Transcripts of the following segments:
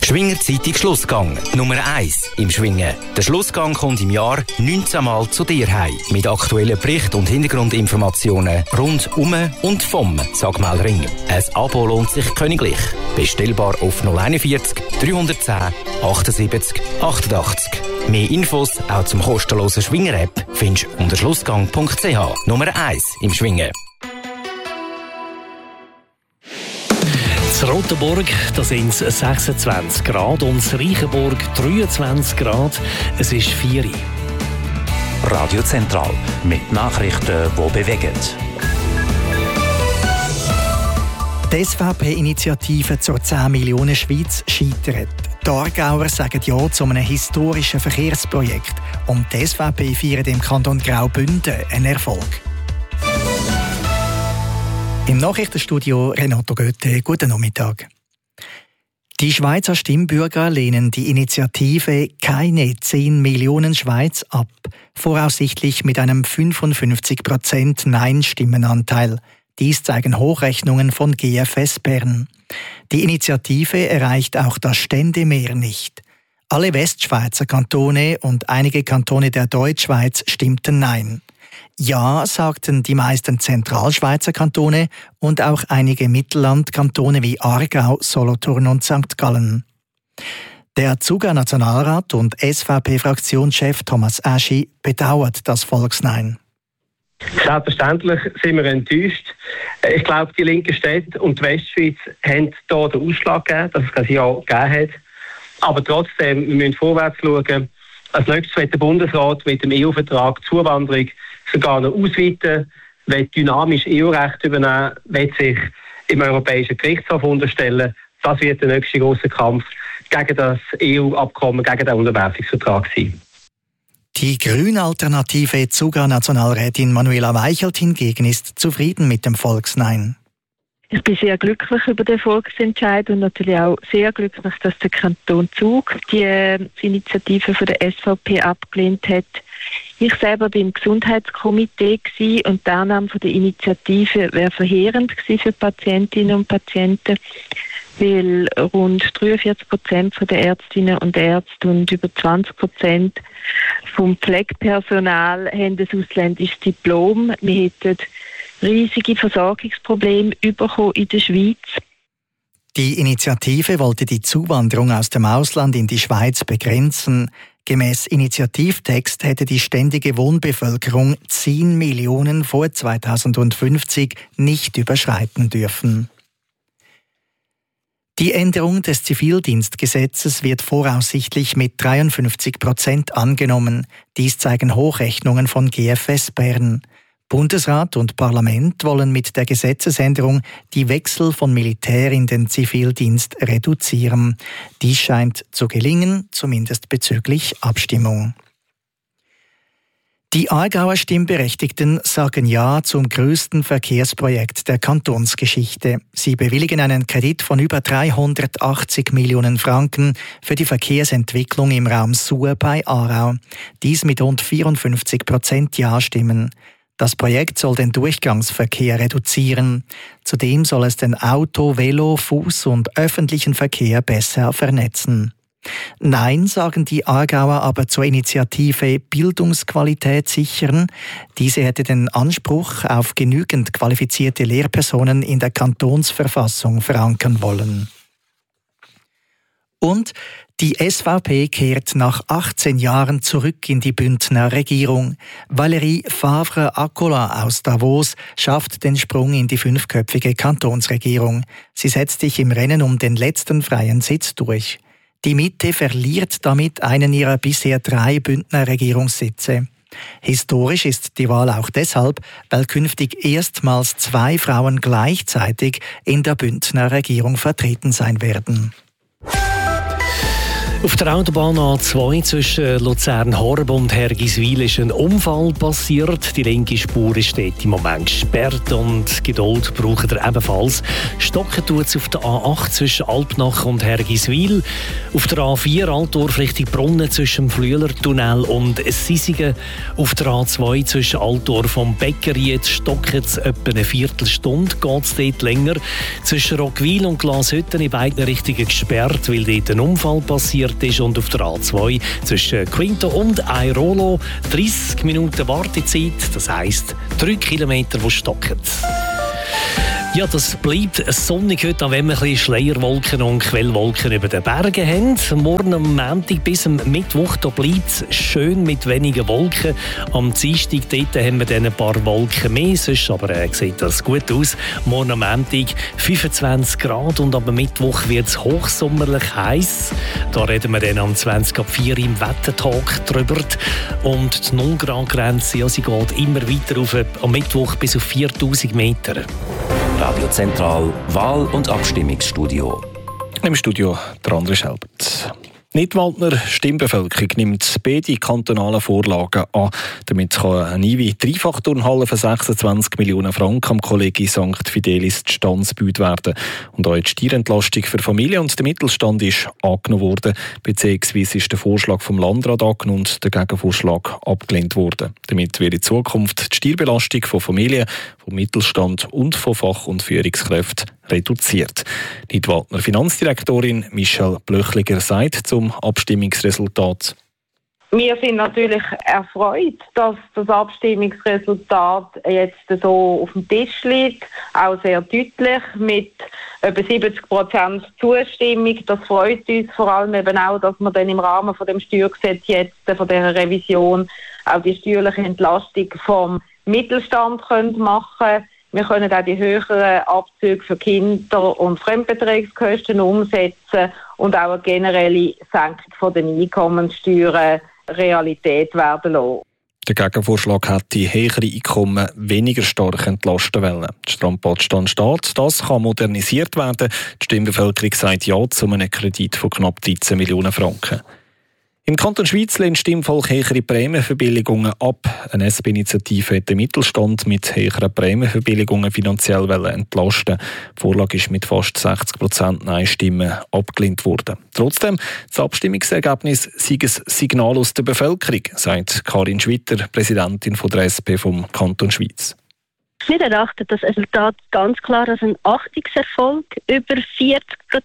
Schwinger Zeitung Schlussgang. Nummer 1 im Schwingen. Der Schlussgang kommt im Jahr 19 Mal zu dir heim. Mit aktuellen Berichten und Hintergrundinformationen rund um und vom Sagmelring. Ein Abo lohnt sich königlich. Bestellbar auf 041 310 78 88. Mehr Infos auch zum kostenlosen Schwinger-App findest du unter schlussgang.ch. Nummer 1 im Schwingen. In Rotenburg, da sind es 26 Grad und in Reichenburg 23 Grad. Es ist 4 Uhr. Radio Zentral mit Nachrichten, die bewegen. Die SVP-Initiative zur 10 Millionen Schweiz scheitert. Die Aargauer sagen Ja zu einem historischen Verkehrsprojekt. Und die SVP feiert im Kanton Graubünden einen Erfolg. Im Nachrichtenstudio Renato Goethe, guten Nachmittag. Die Schweizer Stimmbürger lehnen die Initiative «Keine 10 Millionen Schweiz» ab, voraussichtlich mit einem 55% Nein-Stimmenanteil. Dies zeigen Hochrechnungen von GFS Bern. Die Initiative erreicht auch das Ständemehr nicht. Alle Westschweizer Kantone und einige Kantone der Deutschschweiz stimmten Nein. Ja sagten die meisten Zentralschweizer Kantone und auch einige Mittellandkantone wie Aargau, Solothurn und St. Gallen. Der Zuger Nationalrat und SVP-Fraktionschef Thomas Aschi bedauert das Volksnein. Selbstverständlich sind wir enttäuscht. Ich glaube, die linken Städte und die Westschweiz haben hier den Ausschlag gegeben, dass es kein Ja gegeben hat. Aber trotzdem, wir müssen vorwärts schauen. Als nächstes wird der Bundesrat mit dem EU-Vertrag Zuwanderung sogar noch ausweiten, will dynamisch EU-Recht übernehmen, will sich im Europäischen Gerichtshof unterstellen. Das wird der nächste große Kampf gegen das EU-Abkommen, gegen den Unterwerfungsvertrag sein. Die grün-alternative Zuger-Nationalrätin Manuela Weichelt hingegen ist zufrieden mit dem Volksnein. Ich bin sehr glücklich über den Volksentscheid und natürlich auch sehr glücklich, dass der Kanton Zug die Initiative von der SVP abgelehnt hat. Ich selber bin im Gesundheitskomitee und die Annahme der Initiative wäre verheerend gewesen für Patientinnen und Patienten, weil rund 43% der Ärztinnen und Ärzte und über 20% vom Pflegepersonal haben ein ausländisches Diplom. Wir hätten riesige Versorgungsprobleme bekommen in der Schweiz. Die Initiative wollte die Zuwanderung aus dem Ausland in die Schweiz begrenzen. Gemäss Initiativtext hätte die ständige Wohnbevölkerung 10 Millionen vor 2050 nicht überschreiten dürfen. Die Änderung des Zivildienstgesetzes wird voraussichtlich mit 53% angenommen. Dies zeigen Hochrechnungen von GFS Bern. Bundesrat und Parlament wollen mit der Gesetzesänderung die Wechsel von Militär in den Zivildienst reduzieren. Dies scheint zu gelingen, zumindest bezüglich Abstimmung. Die Aargauer Stimmberechtigten sagen Ja zum grössten Verkehrsprojekt der Kantonsgeschichte. Sie bewilligen einen Kredit von über 380 Millionen Franken für die Verkehrsentwicklung im Raum Suhr bei Aarau. Dies mit rund 54% Ja-Stimmen. Das Projekt soll den Durchgangsverkehr reduzieren. Zudem soll es den Auto-, Velo-, Fuß- und öffentlichen Verkehr besser vernetzen. Nein, sagen die Aargauer aber zur Initiative Bildungsqualität sichern. Diese hätte den Anspruch auf genügend qualifizierte Lehrpersonen in der Kantonsverfassung verankern wollen. Und die SVP kehrt nach 18 Jahren zurück in die Bündner Regierung. Valérie Favre-Accola aus Davos schafft den Sprung in die 5-köpfige Kantonsregierung. Sie setzt sich im Rennen um den letzten freien Sitz durch. Die Mitte verliert damit einen ihrer bisher 3 Bündner Regierungssitze. Historisch ist die Wahl auch deshalb, weil künftig erstmals 2 Frauen gleichzeitig in der Bündner Regierung vertreten sein werden. Auf der Autobahn A2 zwischen Luzern-Horb und Hergiswil ist ein Unfall passiert. Die linke Spur ist dort im Moment gesperrt und Geduld braucht ihr ebenfalls. Stocken tut es auf der A8 zwischen Alpnach und Hergiswil. Auf der A4 Altdorf Richtung Brunnen zwischen dem Flüelertunnel und Sisigen. Auf der A2 zwischen Altdorf und Beckeried stocken es etwa eine Viertelstunde. Geht es dort länger. Zwischen Rockwil und Glashütten in beiden Richtungen gesperrt, weil dort ein Unfall passiert ist, und auf der A2 zwischen Quinto und Airolo 30 Minuten Wartezeit, das heisst 3 Kilometer, die stocken. Ja, das bleibt sonnig heute, auch wenn wir ein bisschen Schleierwolken und Quellwolken über den Bergen haben. Morgen am Montag bis am Mittwoch bleibt es schön mit wenigen Wolken. Am Dienstag dort haben wir dann ein paar Wolken mehr, sonst aber sieht das gut aus. Morgen am Montag 25 Grad und am Mittwoch wird es hochsommerlich heiß. Da reden wir dann am 20.04 im Wettertag drüber. Und die 0-Grad-Grenze, ja, sie geht immer weiter auf, am Mittwoch bis auf 4000 Meter. Radio Zentral Wahl- und Abstimmungsstudio. Im Studio der André Schelbert. Die Nidwaldner Stimmbevölkerung nimmt beide kantonalen Vorlagen an. Damit kann eine neue Dreifachturnhalle für 26 Millionen Franken am Kollegi St. Fidelis Standsbüd werden. Und auch die Steuerentlastung für Familie und den Mittelstand ist angenommen worden, beziehungsweise ist der Vorschlag vom Landrat angenommen und der Gegenvorschlag abgelehnt worden. Damit wird in Zukunft die Steuerbelastung von Familien, vom Mittelstand und von Fach- und Führungskräften reduziert. Die Nidwaldner Finanzdirektorin Michelle Blöchliger sagt zum Abstimmungsresultat: Wir sind natürlich erfreut, dass das Abstimmungsresultat jetzt so auf dem Tisch liegt, auch sehr deutlich mit etwa 70% Zustimmung. Das freut uns vor allem eben auch, dass wir dann im Rahmen von dem Steuergesetz jetzt, von dieser Revision, auch die steuerliche Entlastung vom Mittelstand machen können. Wir können auch die höheren Abzüge für Kinder- und Fremdbeträgskosten umsetzen und auch eine generelle Senkung der Einkommenssteuern Realität werden lassen. Der Gegenvorschlag hat die höheren Einkommen weniger stark entlasten wollen. Der Strandbadstand steht, das kann modernisiert werden. Die Stimmbevölkerung sagt ja zu einem Kredit von knapp 13 Millionen Franken. Im Kanton Schwyz lehnt das Stimmvolk höhere Prämienverbilligungen ab. Eine SP-Initiative hat den Mittelstand mit höheren Prämienverbilligungen finanziell entlasten. Die Vorlage ist mit fast 60% Nein-Stimmen abgelehnt worden. Trotzdem, das Abstimmungsergebnis sei ein Signal aus der Bevölkerung, sagt Karin Schwitter, Präsidentin der SP vom Kanton Schwyz. Wir erachten das Resultat ganz klar als einen Achtungserfolg. Über 40%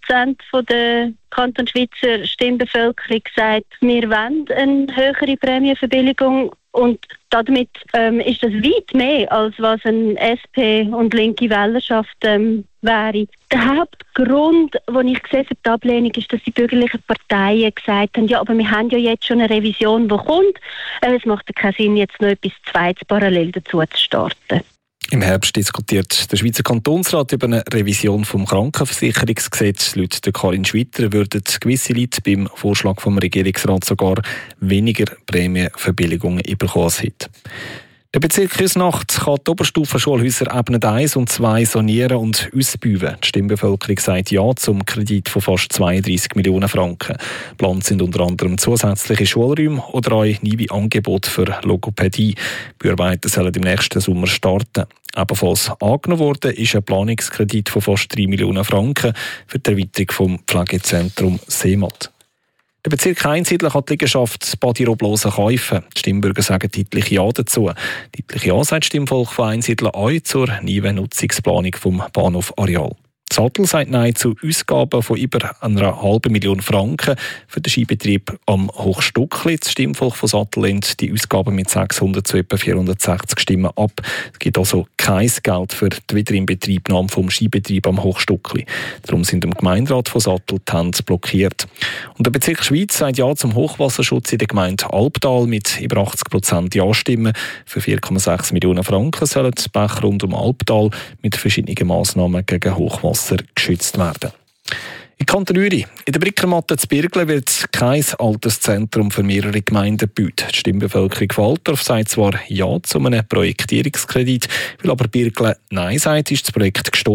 der Kantonschweizer Stimmbevölkerung sagt, wir wollen eine höhere Prämienverbilligung. Und damit ist das weit mehr, als was eine SP- und linke Wählerschaft wäre. Der Hauptgrund, den ich sehe für die Ablehnung, ist, dass die bürgerlichen Parteien gesagt haben, ja, aber wir haben ja jetzt schon eine Revision, die kommt. Es macht ja keinen Sinn, jetzt noch etwas Zweites parallel dazu zu starten. Im Herbst diskutiert der Schweizer Kantonsrat über eine Revision vom Krankenversicherungsgesetz. Laut Karin Schwitter würden gewisse Leute beim Vorschlag vom Regierungsrat sogar weniger Prämienverbilligungen bekommen als heute. Der Bezirk Küsnacht kann die Oberstufenschulhäuser Ebene 1 und 2 sanieren und ausbauen. Die Stimmbevölkerung sagt ja zum Kredit von fast 32 Millionen Franken. Geplant sind unter anderem zusätzliche Schulräume oder auch neue Angebote für Logopädie. Die Arbeiten sollen im nächsten Sommer starten. Ebenfalls angenommen worden ist ein Planungskredit von fast 3 Millionen Franken für die Erweiterung vom Pflegezentrum Seemat. Der Bezirk Einsiedeln kann die Liegenschaft Badi Roblosen kaufen. Die Stimmbürger sagen deutlich Ja dazu. Deutlich Ja sagt das Stimmvolk von Einsiedeln auch zur neuen Nutzungsplanung vom Bahnhof-Areal. Sattel sagt Nein zu Ausgaben von über 1,5 Million Franken für den Skibetrieb am Hochstuckli. Das Stimmvolk von Sattel lehnt die Ausgaben mit 600 zu etwa 460 Stimmen ab. Es gibt also kein Geld für die Wiederinbetriebnahme vom Skibetrieb am Hochstuckli. Darum sind im Gemeinderat von Sattel die Hände blockiert. Und der Bezirk Schwyz sagt Ja zum Hochwasserschutz in der Gemeinde Albtal mit über 80% Ja-Stimmen. Für 4,6 Millionen Franken sollen die Bäche rund um Albtal mit verschiedenen Massnahmen gegen Hochwasser geschützt werden. In Kanton Uri, in der Brickermatte zu Birglen wird kein Alterszentrum für mehrere Gemeinden gebaut. Die Stimmbevölkerung von Altdorf sagt zwar Ja zu einem Projektierungskredit, weil aber Birglen Nein sagt, ist das Projekt gestorben.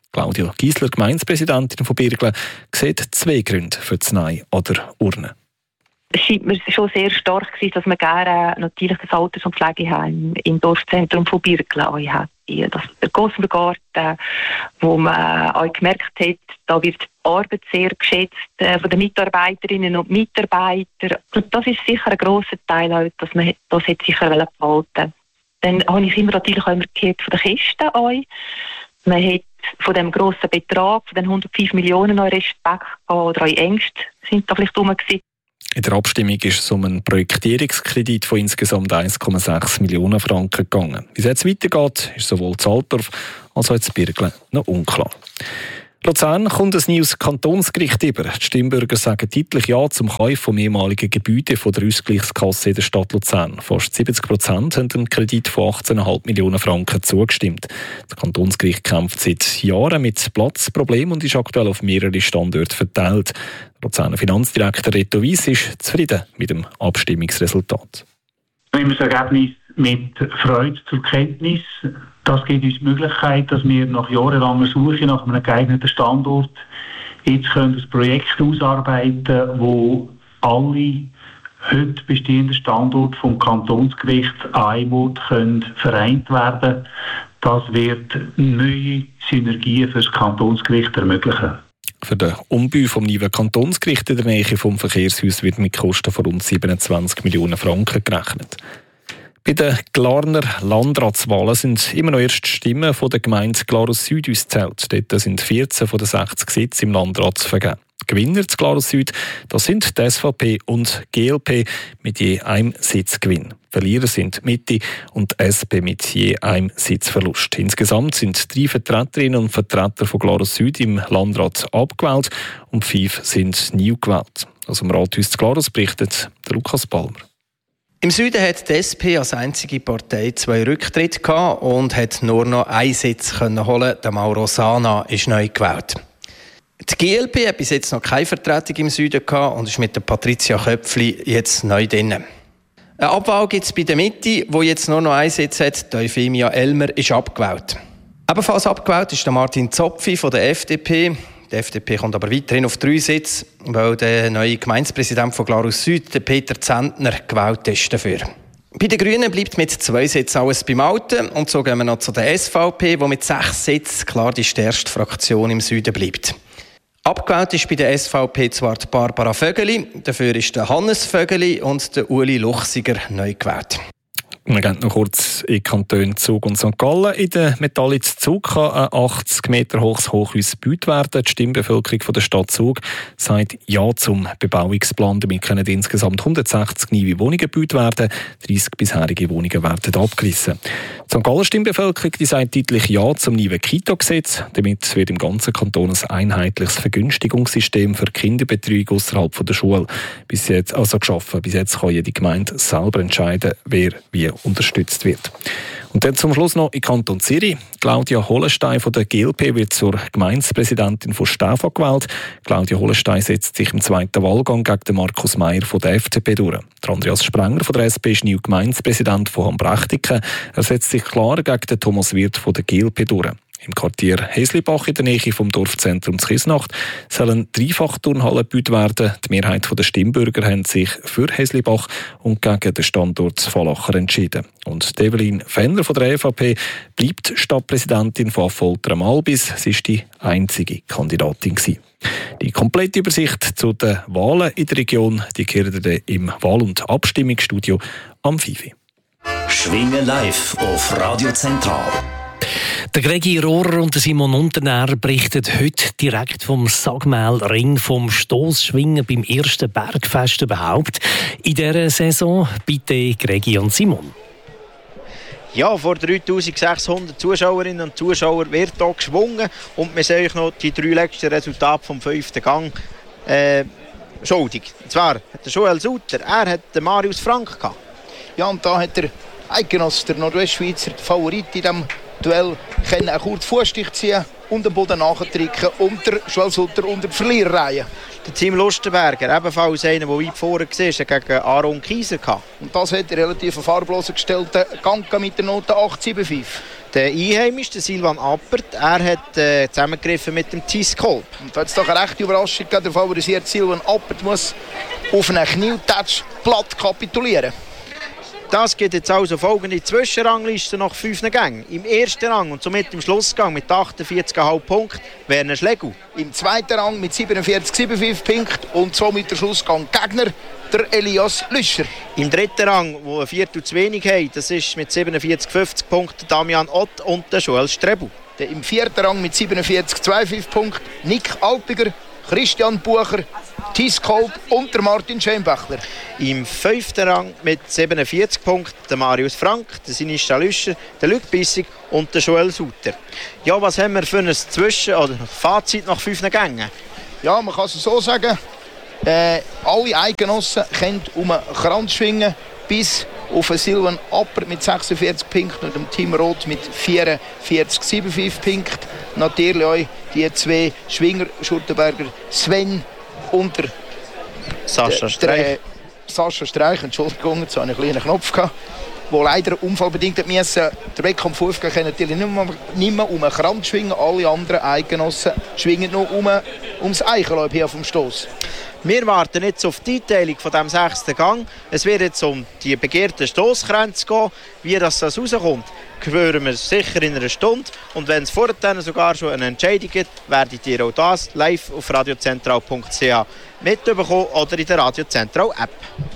Claudia Giesler, Gemeindepräsidentin von Birglen, sieht 2 Gründe für das Nein an der Urne. Es scheint mir schon sehr stark gewesen, dass man gerne natürlich das Alters- und Pflegeheim im Dorfzentrum von Birglen hat. Das der Gossengarten, wo man auch gemerkt hat, da wird die Arbeit sehr geschätzt von den Mitarbeiterinnen und Mitarbeitern. Und das ist sicher ein grosser Teil, auch, dass man das sicher behalten wollte. Dann habe ich immer natürlich auch immer gehört von den Kisten auch. Man hat von dem grossen Betrag, von den 105 Millionen auch Respekt oder auch Ängste sind da vielleicht rum gewesen. In der Abstimmung ist es um einen Projektierungskredit von insgesamt 1,6 Millionen Franken gegangen. Wie es jetzt weitergeht, ist sowohl in Altdorf als auch in Birglen noch unklar. Luzern kommt ein neues Kantonsgericht über. Die Stimmbürger sagen deutlich Ja zum Kauf vom ehemaligen Gebäude von der Ausgleichskasse in der Stadt Luzern. Fast 70% haben dem Kredit von 18,5 Millionen Franken zugestimmt. Das Kantonsgericht kämpft seit Jahren mit Platzproblemen und ist aktuell auf mehrere Standorte verteilt. Der Luzerner Finanzdirektor Reto Weiss ist zufrieden mit dem Abstimmungsresultat. Wir nehmen das Ergebnis mit Freude zur Kenntnis. Das gibt uns die Möglichkeit, dass wir nach jahrelanger Suche nach einem geeigneten Standort jetzt ein Projekt ausarbeiten können, wo alle heute bestehenden Standorte vom Kantonsgericht an einem Ort vereint werden können. Das wird neue Synergien für das Kantonsgericht ermöglichen. Für den Umbau vom neuen Kantonsgericht in der Nähe vom Verkehrshaus wird mit Kosten von rund 27 Millionen Franken gerechnet. Bei den Glarner Landratswahlen sind immer noch erst Stimmen von der Gemeinde Glarus Süd ausgezählt. Dort sind 14 von den 60 Sitzen im Landrat vergeben. Gewinner zu Glarus Süd, das sind die SVP und GLP mit je einem Sitzgewinn. Verlierer sind die Mitte und die SP mit je einem Sitzverlust. Insgesamt sind 3 Vertreterinnen und Vertreter von Glarus Süd im Landrat abgewählt und 5 sind neu gewählt. Aus dem Rathaus zu Glarus berichtet Lukas Palmer. Im Süden hat die SP als einzige Partei 2 Rücktritte gehabt und hat nur noch einen Sitz holen. Der Mauro Sana ist neu gewählt. Die GLP hat bis jetzt noch keine Vertretung im Süden gehabt und ist mit der Patricia Köpfli jetzt neu drin. Eine Abwahl gibt es bei der Mitte, wo jetzt nur noch einen Sitz hat. Euphemia Elmer ist abgewählt. Ebenfalls abgewählt ist der Martin Zopfi von der FDP. Die FDP kommt aber weiterhin auf 3 Sitze, weil der neue Gemeindepräsident von Glarus Süd, der Peter Zentner, gewählt ist dafür. Bei den Grünen bleibt mit 2 Sitzen alles beim Alten. Und so gehen wir noch zu der SVP, die mit 6 Sitzen klar die stärkste Fraktion im Süden bleibt. Abgewählt ist bei der SVP zwar die Barbara Vögeli, dafür ist der Hannes Vögeli und der Uli Luchsiger neu gewählt. Wir gehen noch kurz in die Kantone Zug und St. Gallen. In der Metallitz Zug kann ein 80 Meter hohes Hochhaus gebaut werden. Die Stimmbevölkerung von der Stadt Zug sagt Ja zum Bebauungsplan. Damit können insgesamt 160 neue Wohnungen gebaut werden. 30 bisherige Wohnungen werden abgerissen. Die St. Gallen Stimmbevölkerung die sagt deutlich Ja zum neuen Kita-Gesetz. Damit wird im ganzen Kanton ein einheitliches Vergünstigungssystem für Kinderbetreuung außerhalb der Schule geschaffen. Bis jetzt kann jede Gemeinde selber entscheiden, wer wie unterstützt wird. Und dann zum Schluss noch in Kanton Zürich. Claudia Hollenstein von der GLP wird zur Gemeindepräsidentin von Stäfa gewählt. Claudia Hollenstein setzt sich im 2. Wahlgang gegen Markus Meier von der FDP durch. Der Andreas Sprenger von der SP ist neuer Gemeindepräsident von Hambrechtiken. Er setzt sich klar gegen den Thomas Wirth von der GLP durch. Im Quartier Heslibach in der Nähe vom Dorfzentrum Küsnacht sollen 3-fach-Turnhallen gebaut werden. Die Mehrheit der Stimmbürger haben sich für Heslibach und gegen den Standort Fallacher entschieden. Und Evelyn Fenner von der EVP bleibt Stadtpräsidentin von Affoltern-Albis. Sie war die einzige Kandidatin. Die komplette Übersicht zu den Wahlen in der Region die kehren ihr im Wahl- und Abstimmungsstudio am 5. Schwingen live auf Radio Zentral. Der Gregi Rohrer und Simon Unternährer berichten heute direkt vom Sagmehl-Ring vom Stossschwingen beim ersten Bergfest überhaupt. In dieser Saison bitte Gregi und Simon. Ja, vor 3600 Zuschauerinnen und Zuschauern wird hier geschwungen und wir sehen euch noch die 3 letzten Resultate vom 5. Gang schuldig. Und zwar hat der Joel Sutter, er hat den Marius Frank gehabt. Ja, und da hat der Eidgenoss, der Nordwestschweizer, der Favorit in diesem Duell, können einen kurzen Fußstich ziehen und den Boden nachdrücken und der Joel Sutter unter die Verliererreihe. Der Tim Lustenberger, ebenfalls einer, der weit vorne war, gegen Aaron Kieser gehabt. Und das hat einen relativ farblosen gestellten Gang mit der Note 8,75. Der Einheimische, der Silvan Appert, er hat zusammengegriffen mit dem Tiskolb. Und da hat es doch eine rechte Überraschung gegeben, der favorisiert Silvan Appert muss auf einen Knietouch platt kapitulieren. Das gibt jetzt also folgende Zwischenrangliste nach 5 Gängen. Im ersten Rang und somit im Schlussgang mit 48,5 Punkten Werner Schlegel. Im zweiten Rang mit 47,75 Punkten und somit der Schlussgang Gegner, der Elias Lüscher. Im dritten Rang, wo ein Viertel zu wenig haben, das ist mit 47,50 Punkten Damian Ott und der Joel Strebel. Im vierten Rang mit 47,25 Punkten Nick Alpiger, Christian Bucher, Thies Kolb und der Martin Schembechler. Im fünften Rang mit 47 Punkten der Marius Frank, der Sinista Lüscher, der Luc Bissig und der Joel Suter. Ja, was haben wir für ein Fazit nach 5 Gängen? Ja, man kann es so sagen, alle Eidgenossen können um einen Kranz schwingen, bis auf einen Silvan Appert mit 46 Punkten und dem Team Roth mit 44,75 Punkten. Natürlich auch die zwei Schwinger, Schurtenberger Sven und der Sascha Streich. Sascha Streich, Entschuldigung, jetzt hatte ich einen kleinen Knopf gehabt, wo leider unfallbedingt musste. Der Wettkampf aufgehen kann natürlich nicht mehr um einen Kranz schwingen. Alle anderen Eidgenossen schwingen noch ums Eichenlaub hier vom Stoss. Wir warten jetzt auf die Einteilung von dem 6. Gang. Es wird jetzt um die begehrten Stosskränze gehen. Wie das rauskommt, hören wir sicher in einer Stunde. Und wenn es vorher sogar schon eine Entscheidung gibt, werdet ihr auch das live auf radiozentral.ch mitbekommen oder in der Radiozentral-App.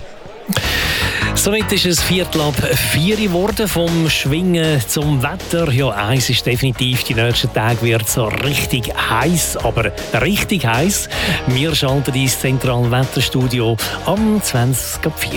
Somit ist es 3:45 geworden, vom Schwingen zum Wetter. Ja, eins ist definitiv, die nächsten Tage wird so richtig heiß, aber richtig heiß. Wir schalten ins zentrale Wetterstudio am 20:04.